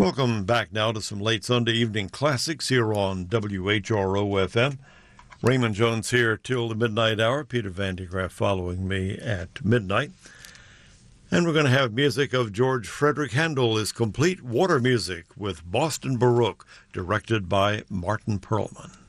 Welcome back now to some late Sunday evening classics here on WHRO-FM. Raymond Jones here till the midnight hour. Peter Van de Graaff following me at midnight. And we're going to have music of George Frederick Handel, his complete water music with Boston Baroque, directed by Martin Perlman.